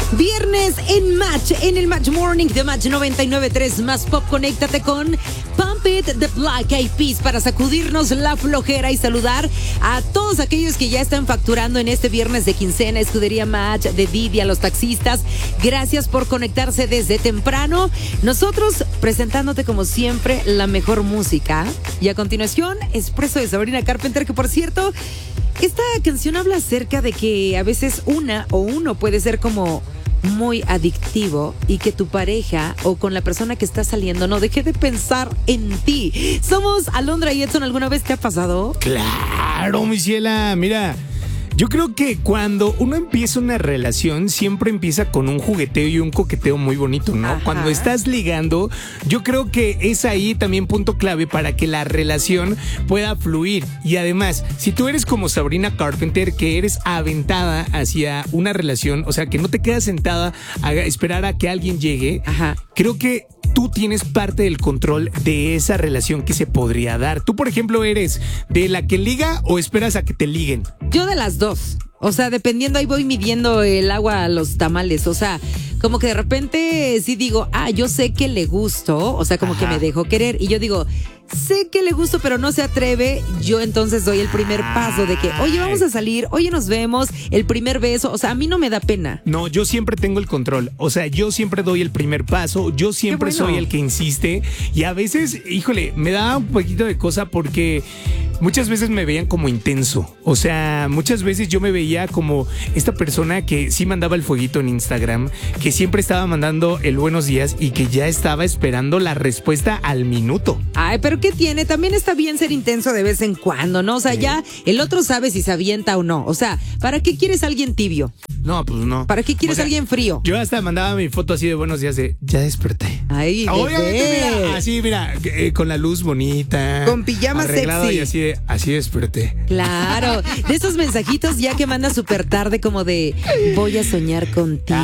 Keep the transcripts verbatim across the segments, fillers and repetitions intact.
Viernes en Match, en el Match Morning de Match noventa y nueve punto tres más Pop. Conéctate con Pump It de Black Eyed Peas para sacudirnos la flojera y saludar a todos aquellos que ya están facturando en este viernes de quincena. Escudería Match, de Didi, a los taxistas. Gracias por conectarse desde temprano. Nosotros presentándote como siempre la mejor música. Y a continuación, Expreso de Sabrina Carpenter, que por cierto, esta canción habla acerca de que a veces una o uno puede ser como muy adictivo y que tu pareja o con la persona que está saliendo no deje de pensar en ti. Somos Alondra y Edson. ¿Alguna vez te ha pasado? Claro, mi ciela. Mira, yo creo que cuando uno empieza una relación, siempre empieza con un jugueteo y un coqueteo muy bonito, ¿no? Ajá. Cuando estás ligando, yo creo que es ahí también punto clave para que la relación pueda fluir. Y además, si tú eres como Sabrina Carpenter, que eres aventada hacia una relación, o sea, que no te quedas sentada a esperar a que alguien llegue, Ajá. creo que tú tienes parte del control de esa relación que se podría dar. Tú, por ejemplo, ¿eres de la que liga o esperas a que te liguen? Yo de las dos. O sea, dependiendo, ahí voy midiendo el agua a los tamales. O sea, como que de repente sí digo, ah, yo sé que le gusto. O sea, como Ajá. que me dejó querer. Y yo digo, sé que le gusto, pero no se atreve. Yo entonces doy el primer paso de que, oye, vamos a salir, oye, nos vemos, el primer beso. O sea, a mí no me da pena. No, yo siempre tengo el control. O sea, yo siempre doy el primer paso. Yo siempre Qué bueno. soy el que insiste. Y a veces, híjole, me da un poquito de cosa porque muchas veces me veían como intenso. O sea, muchas veces yo me veía como esta persona que sí mandaba el fueguito en Instagram, que siempre estaba mandando el buenos días y que ya estaba esperando la respuesta al minuto. Ay, pero ¿qué tiene? También está bien ser intenso de vez en cuando, ¿no? O sea, Sí. ya el otro sabe si se avienta o no. O sea, ¿para qué quieres a alguien tibio? No, pues no. ¿Para qué quieres O sea, a alguien frío? Yo hasta mandaba mi foto así de buenos días de ya desperté. Ay, Obviamente, bebé. mira, así, mira, eh, con la luz bonita. Con pijama arreglado sexy. Y así de, así desperté. Claro, de esos mensajitos ya que manda súper tarde como de voy a soñar contigo.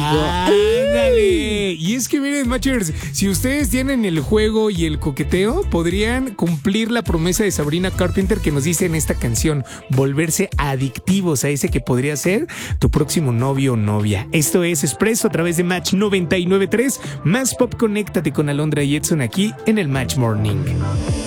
¡Ándale! Y es que miren, Matchers, si ustedes tienen el juego y el coqueteo, podrían cumplir la promesa de Sabrina Carpenter que nos dice en esta canción, volverse adictivos a ese que podría ser tu próximo novio o novia. Esto es Expreso a través de Match noventa y nueve punto tres, más Pop. Conéctate con Alondra y Edson aquí en el Match Morning.